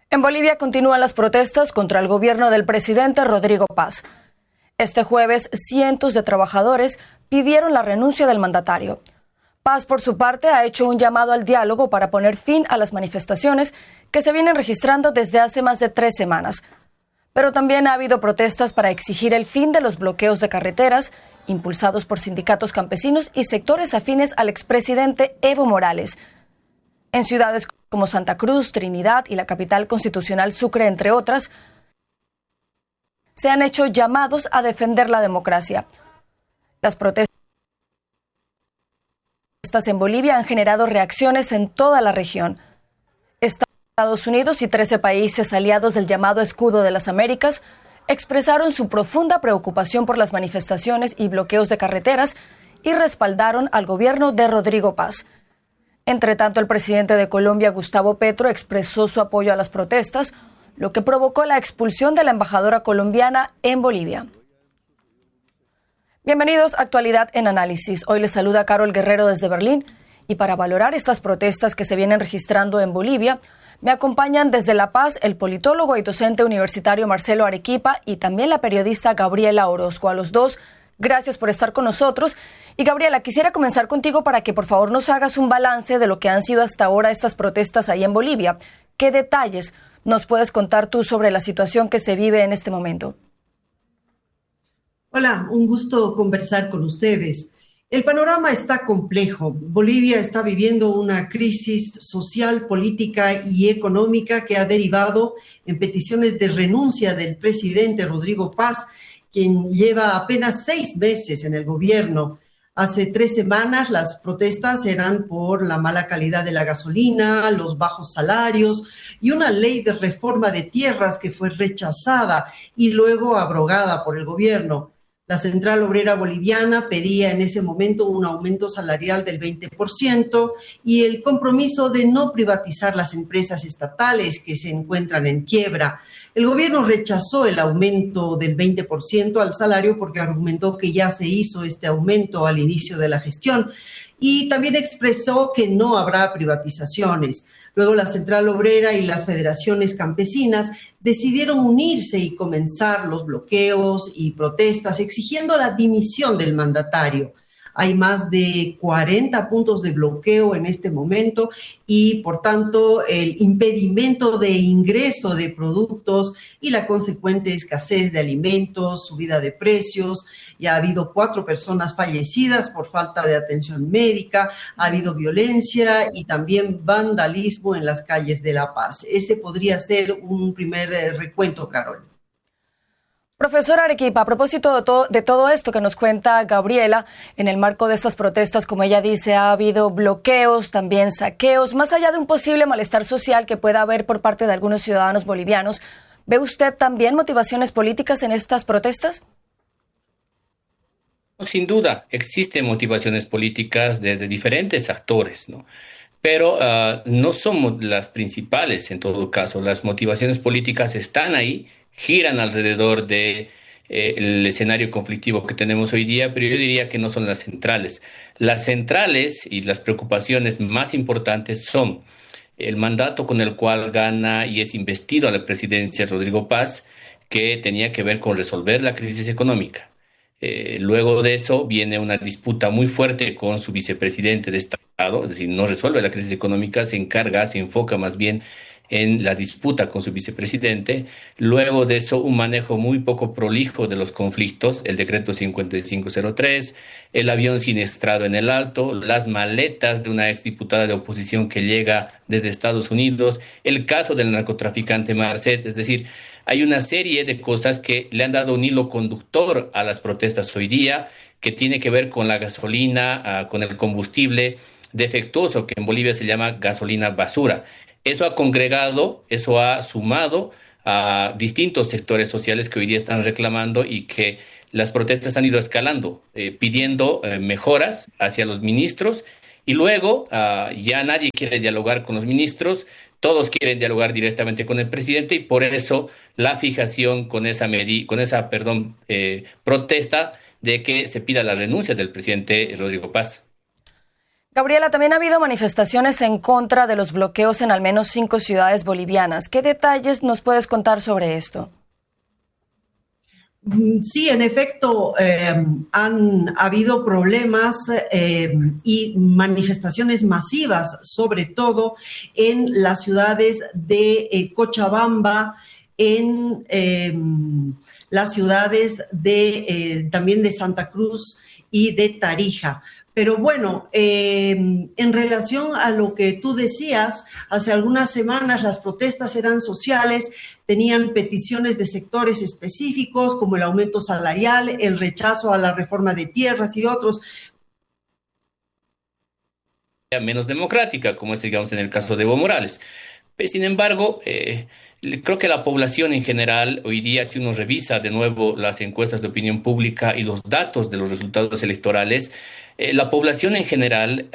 En Bolivia continúan las protestas contra el gobierno del presidente Rodrigo Paz. Este jueves, cientos de trabajadores pidieron la renuncia del mandatario. Paz, por su parte, ha hecho un llamado al diálogo para poner fin a las manifestaciones que se vienen registrando desde hace más de 3 semanas. Pero también ha habido protestas para exigir el fin de los bloqueos de carreteras, impulsados por sindicatos campesinos y sectores afines al expresidente Evo Morales. En ciudades como Santa Cruz, Trinidad y la capital constitucional Sucre, entre otras, se han hecho llamados a defender la democracia. Las protestas en Bolivia han generado reacciones en toda la región. Estados Unidos y 13 países aliados del llamado Escudo de las Américas expresaron su profunda preocupación por las manifestaciones y bloqueos de carreteras y respaldaron al gobierno de Rodrigo Paz. Entre tanto, el presidente de Colombia, Gustavo Petro, expresó su apoyo a las protestas, lo que provocó la expulsión de la embajadora colombiana en Bolivia. Bienvenidos a Actualidad en Análisis. Hoy les saluda Carol Guerrero desde Berlín y para valorar estas protestas que se vienen registrando en Bolivia, me acompañan desde La Paz el politólogo y docente universitario Marcelo Arequipa y también la periodista Gabriela Orozco. A los dos, gracias por estar con nosotros. Y Gabriela, quisiera comenzar contigo para que por favor nos hagas un balance de lo que han sido hasta ahora estas protestas ahí en Bolivia. ¿Qué detalles nos puedes contar tú sobre la situación que se vive en este momento? Hola, un gusto conversar con ustedes. El panorama está complejo. Bolivia está viviendo una crisis social, política y económica que ha derivado en peticiones de renuncia del presidente Rodrigo Paz, quien lleva apenas 6 meses en el gobierno. Hace 3 semanas las protestas eran por la mala calidad de la gasolina, los bajos salarios y una ley de reforma de tierras que fue rechazada y luego abrogada por el gobierno. La Central Obrera Boliviana pedía en ese momento un aumento salarial del 20% y el compromiso de no privatizar las empresas estatales que se encuentran en quiebra. El gobierno rechazó el aumento del 20% al salario porque argumentó que ya se hizo este aumento al inicio de la gestión y también expresó que no habrá privatizaciones. Luego la Central Obrera y las federaciones campesinas decidieron unirse y comenzar los bloqueos y protestas exigiendo la dimisión del mandatario. Hay más de 40 puntos de bloqueo en este momento y, por tanto, el impedimento de ingreso de productos y la consecuente escasez de alimentos, subida de precios. Ya ha habido 4 personas fallecidas por falta de atención médica, ha habido violencia y también vandalismo en las calles de La Paz. Ese podría ser un primer recuento, Carol. Profesor Arequipa, a propósito de todo esto que nos cuenta Gabriela, en el marco de estas protestas, como ella dice, ha habido bloqueos, también saqueos, más allá de un posible malestar social que pueda haber por parte de algunos ciudadanos bolivianos. ¿Ve usted también motivaciones políticas en estas protestas? Sin duda, existen motivaciones políticas desde diferentes actores, ¿no? Pero no son las principales en todo caso. Las motivaciones políticas están ahí, giran alrededor de el escenario conflictivo que tenemos hoy día, pero yo diría que no son las centrales. Las centrales y las preocupaciones más importantes son el mandato con el cual gana y es investido a la presidencia Rodrigo Paz, que tenía que ver con resolver la crisis económica. Luego de eso viene una disputa muy fuerte con su vicepresidente de Estado, es decir, no resuelve la crisis económica, se enfoca más bien en la disputa con su vicepresidente. Luego de eso, un manejo muy poco prolijo de los conflictos, el decreto 5503, el avión siniestrado en el Alto, las maletas de una exdiputada de oposición que llega desde Estados Unidos, el caso del narcotraficante Marcet, es decir, hay una serie de cosas que le han dado un hilo conductor a las protestas hoy día, que tiene que ver con la gasolina, con el combustible defectuoso, que en Bolivia se llama gasolina basura. Eso ha congregado, eso ha sumado a distintos sectores sociales que hoy día están reclamando y que las protestas han ido escalando, pidiendo mejoras hacia los ministros y luego ya nadie quiere dialogar con los ministros. Todos quieren dialogar directamente con el presidente y por eso la fijación con esa protesta de que se pida la renuncia del presidente Rodrigo Paz. Gabriela, también ha habido manifestaciones en contra de los bloqueos en al menos 5 ciudades bolivianas. ¿Qué detalles nos puedes contar sobre esto? Sí, en efecto, han habido problemas y manifestaciones masivas, sobre todo en las ciudades de Cochabamba, en las ciudades de también de Santa Cruz y de Tarija. Pero bueno, en relación a lo que tú decías, hace algunas semanas las protestas eran sociales, tenían peticiones de sectores específicos como el aumento salarial, el rechazo a la reforma de tierras y otros. Menos democrática, como es, digamos, en el caso de Evo Morales. Sin embargo, creo que la población en general, hoy día, si uno revisa de nuevo las encuestas de opinión pública y los datos de los resultados electorales, la población en general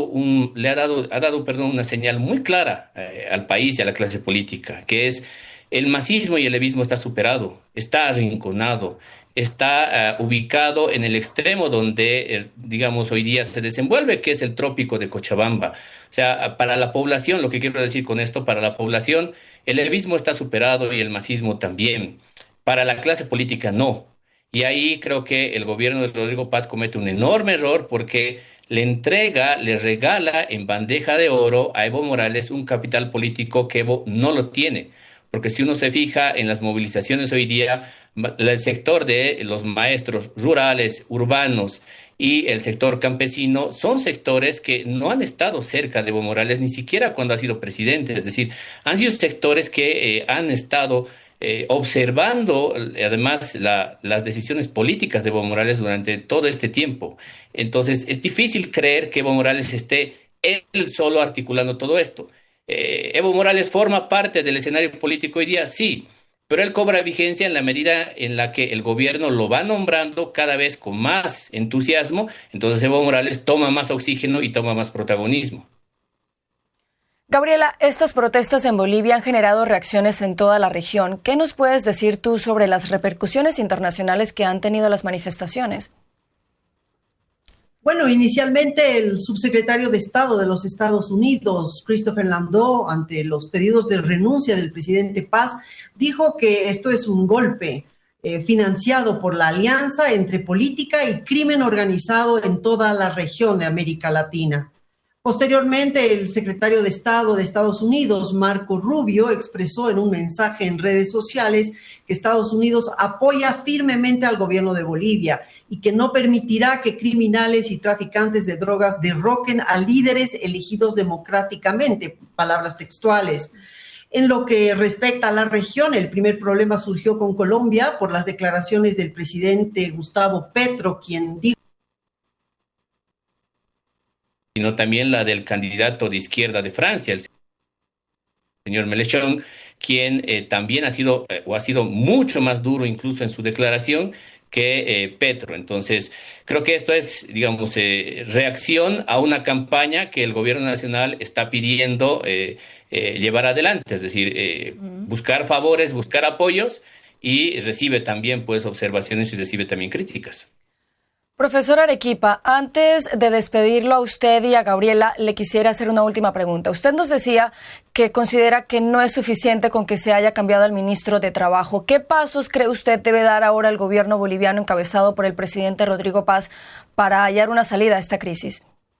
perdón, una señal muy clara al país y a la clase política, que es el masismo y el levismo está superado, está arrinconado, está ubicado en el extremo donde, digamos, hoy día se desenvuelve, que es el trópico de Cochabamba. O sea, para la población, lo que quiero decir con esto, para la población, el levismo está superado y el masismo también. Para la clase política, no. Y ahí creo que el gobierno de Rodrigo Paz comete un enorme error porque le regala en bandeja de oro a Evo Morales un capital político que Evo no lo tiene. Porque si uno se fija en las movilizaciones hoy día, el sector de los maestros rurales, urbanos y el sector campesino son sectores que no han estado cerca de Evo Morales ni siquiera cuando ha sido presidente. Es decir, han sido sectores que han estado observando además las decisiones políticas de Evo Morales durante todo este tiempo. Entonces, es difícil creer que Evo Morales esté él solo articulando todo esto. Evo Morales forma parte del escenario político hoy día, sí, pero él cobra vigencia en la medida en la que el gobierno lo va nombrando cada vez con más entusiasmo, entonces Evo Morales toma más oxígeno y toma más protagonismo. Gabriela, estas protestas en Bolivia han generado reacciones en toda la región. ¿Qué nos puedes decir tú sobre las repercusiones internacionales que han tenido las manifestaciones? Bueno, inicialmente el subsecretario de Estado de los Estados Unidos, Christopher Landau, ante los pedidos de renuncia del presidente Paz, dijo que esto es un golpe financiado por la alianza entre política y crimen organizado en toda la región de América Latina. Posteriormente, el secretario de Estado de Estados Unidos, Marco Rubio, expresó en un mensaje en redes sociales que Estados Unidos apoya firmemente al gobierno de Bolivia y que no permitirá que criminales y traficantes de drogas derroquen a líderes elegidos democráticamente, palabras textuales. En lo que respecta a la región, el primer problema surgió con Colombia por las declaraciones del presidente Gustavo Petro, quien dijo Sino también la del candidato de izquierda de Francia, el señor Mélenchon, quien también ha sido mucho más duro incluso en su declaración que Petro. Entonces, creo que esto es, digamos, reacción a una campaña que el gobierno nacional está pidiendo llevar adelante, es decir, buscar favores, buscar apoyos y recibe también, pues, observaciones y recibe también críticas. Profesor Arequipa, antes de despedirlo a usted y a Gabriela, le quisiera hacer una última pregunta. Usted nos decía que considera que no es suficiente con que se haya cambiado al ministro de Trabajo. ¿Qué pasos cree usted debe dar ahora el gobierno boliviano encabezado por el presidente Rodrigo Paz para hallar una salida a esta crisis?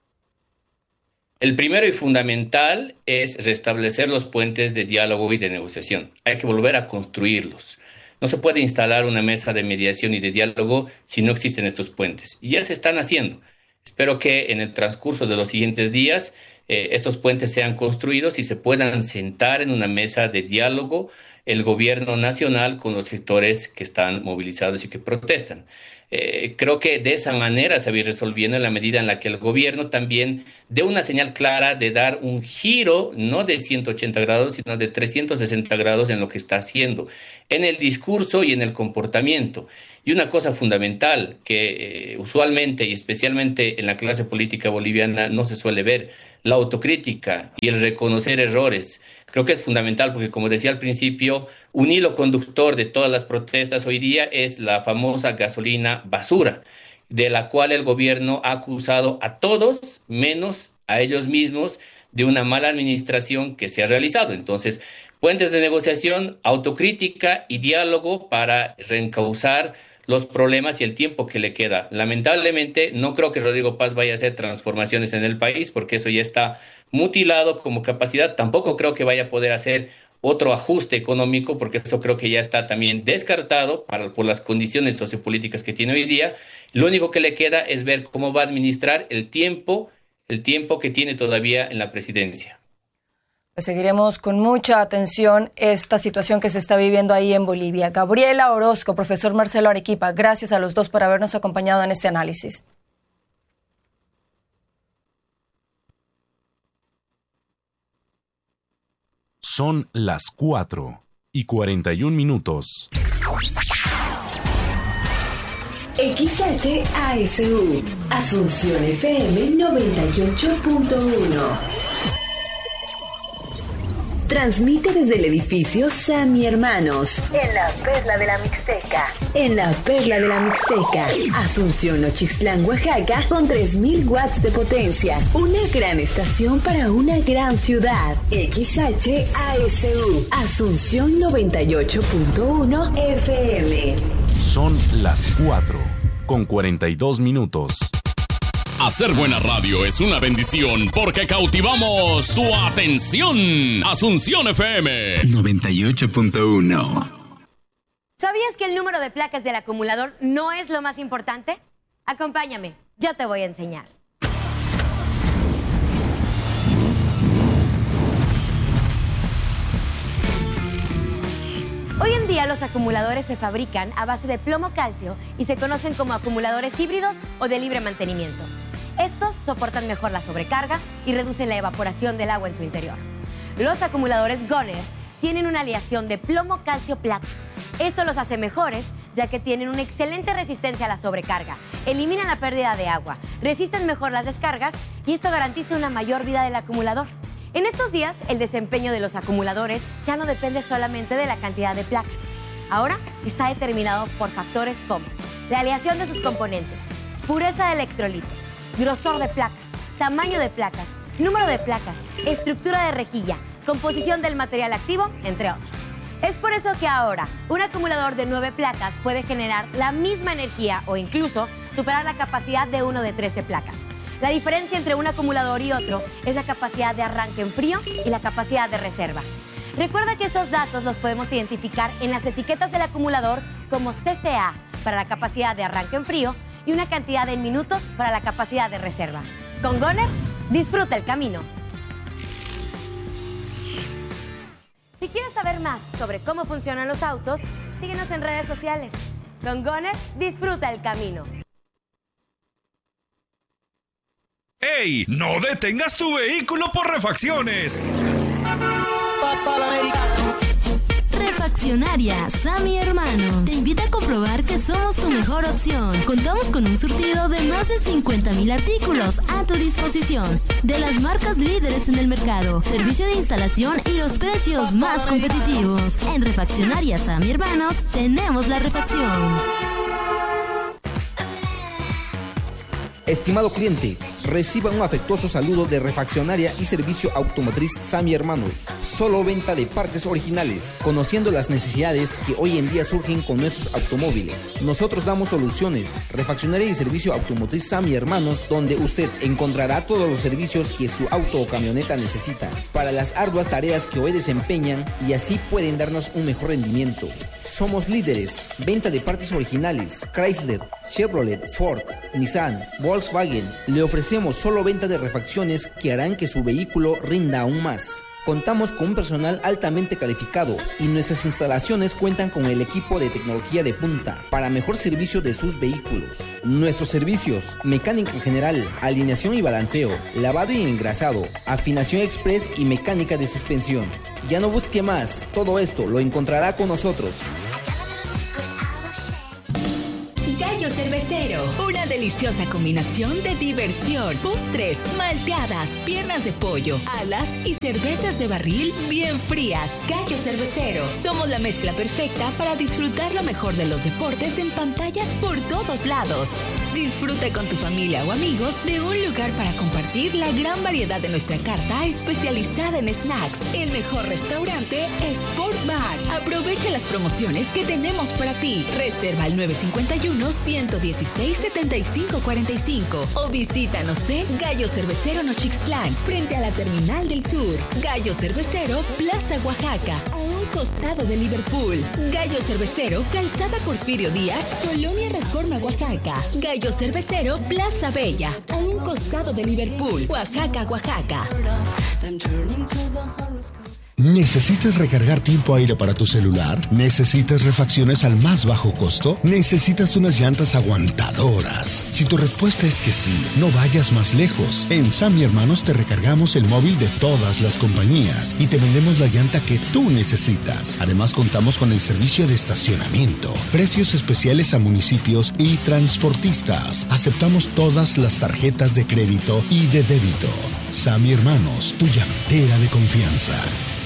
El primero y fundamental es restablecer los puentes de diálogo y de negociación. Hay que volver a construirlos. No se puede instalar una mesa de mediación y de diálogo si no existen estos puentes. Y ya se están haciendo. Espero que en el transcurso de los siguientes días estos puentes sean construidos y se puedan sentar en una mesa de diálogo el gobierno nacional con los sectores que están movilizados y que protestan. Creo que de esa manera se va a ir resolviendo en la medida en la que el gobierno también dé una señal clara de dar un giro, no de 180 grados, sino de 360 grados en lo que está haciendo, en el discurso y en el comportamiento. Y una cosa fundamental que usualmente y especialmente en la clase política boliviana no se suele ver, la autocrítica y el reconocer errores. Creo que es fundamental porque, como decía al principio, un hilo conductor de todas las protestas hoy día es la famosa gasolina basura, de la cual el gobierno ha acusado a todos, menos a ellos mismos, de una mala administración que se ha realizado. Entonces, puentes de negociación, autocrítica y diálogo para reencauzar los problemas y el tiempo que le queda. Lamentablemente, no creo que Rodrigo Paz vaya a hacer transformaciones en el país porque eso ya está mutilado como capacidad. Tampoco creo que vaya a poder hacer otro ajuste económico porque eso creo que ya está también descartado por las condiciones sociopolíticas que tiene hoy día. Lo único que le queda es ver cómo va a administrar el tiempo que tiene todavía en la presidencia. Pues seguiremos con mucha atención esta situación que se está viviendo ahí en Bolivia. Gabriela Orozco, profesor Marcelo Arequipa, gracias a los dos por habernos acompañado en este análisis. Son las 4:41. XHASU, Asunción FM 98.1. Transmite desde el edificio Sami Hermanos. En la Perla de la Mixteca. En la Perla de la Mixteca. Asunción, Nochixtlán, Oaxaca, con 3.000 watts de potencia. Una gran estación para una gran ciudad. XHASU, Asunción 98.1 FM. Son las 4:42. Hacer buena radio es una bendición porque cautivamos su atención. Asunción FM 98.1. ¿Sabías que el número de placas del acumulador no es lo más importante? Acompáñame, yo te voy a enseñar. Hoy en día los acumuladores se fabrican a base de plomo-calcio y se conocen como acumuladores híbridos o de libre mantenimiento. Estos soportan mejor la sobrecarga y reducen la evaporación del agua en su interior. Los acumuladores Goner tienen una aleación de plomo-calcio-plata. Esto los hace mejores ya que tienen una excelente resistencia a la sobrecarga, eliminan la pérdida de agua, resisten mejor las descargas y esto garantiza una mayor vida del acumulador. En estos días, el desempeño de los acumuladores ya no depende solamente de la cantidad de placas. Ahora está determinado por factores como la aleación de sus componentes, pureza de electrolito, grosor de placas, tamaño de placas, número de placas, estructura de rejilla, composición del material activo, entre otros. Es por eso que ahora un acumulador de 9 placas puede generar la misma energía o incluso superar la capacidad de uno de 13 placas. La diferencia entre un acumulador y otro es la capacidad de arranque en frío y la capacidad de reserva. Recuerda que estos datos los podemos identificar en las etiquetas del acumulador como CCA para la capacidad de arranque en frío y una cantidad en minutos para la capacidad de reserva. Con Goner, disfruta el camino. Si quieres saber más sobre cómo funcionan los autos, síguenos en redes sociales. Con Goner, disfruta el camino. ¡Ey! ¡No detengas tu vehículo por refacciones! Refaccionaria Sami Hermanos te invita a comprobar que somos tu mejor opción. Contamos con un surtido de más de 50,000 artículos a tu disposición, de las marcas líderes en el mercado, servicio de instalación y los precios más competitivos. En Refaccionaria Sami Hermanos tenemos la refacción. Estimado cliente, reciba un afectuoso saludo de Refaccionaria y Servicio Automotriz Sami Hermanos. Solo venta de partes originales, conociendo las necesidades que hoy en día surgen con nuestros automóviles. Nosotros damos soluciones. Refaccionaria y Servicio Automotriz Sami Hermanos, donde usted encontrará todos los servicios que su auto o camioneta necesita para las arduas tareas que hoy desempeñan y así pueden darnos un mejor rendimiento. Somos líderes. Venta de partes originales. Chrysler, Chevrolet, Ford, Nissan, Volkswagen. Le ofrecemos solo venta de refacciones que harán que su vehículo rinda aún más. Contamos con un personal altamente calificado y nuestras instalaciones cuentan con el equipo de tecnología de punta para mejor servicio de sus vehículos. Nuestros servicios: mecánica general, alineación y balanceo, lavado y engrasado, afinación express y mecánica de suspensión. Ya no busque más, todo esto lo encontrará con nosotros. Gallo Cervecero, una deliciosa combinación de diversión, postres, malteadas, piernas de pollo, alas y cervezas de barril bien frías. Gallo Cervecero, somos la mezcla perfecta para disfrutar lo mejor de los deportes en pantallas por todos lados. Disfruta con tu familia o amigos de un lugar para compartir la gran variedad de nuestra carta especializada en snacks. El mejor restaurante Sport Bar. Aprovecha las promociones que tenemos para ti. Reserva al 951-116-7545 o visítanos en Gallo Cervecero Nochixtlán, frente a la Terminal del Sur. Gallo Cervecero, Plaza Oaxaca, a un costado de Liverpool. Gallo Cervecero, Calzada Porfirio Díaz, Colonia Reforma, Oaxaca. Gallo Cervecero, Plaza Bella, a un costado de Liverpool, Oaxaca, Oaxaca. ¿Necesitas recargar tiempo aire para tu celular? ¿Necesitas refacciones al más bajo costo? ¿Necesitas unas llantas aguantadoras? Si tu respuesta es que sí, no vayas más lejos. En Sam y Hermanos te recargamos el móvil de todas las compañías y te vendemos la llanta que tú necesitas. Además, contamos con el servicio de estacionamiento, precios especiales a municipios y transportistas. Aceptamos todas las tarjetas de crédito y de débito. Sam y Hermanos, tu llantera de confianza.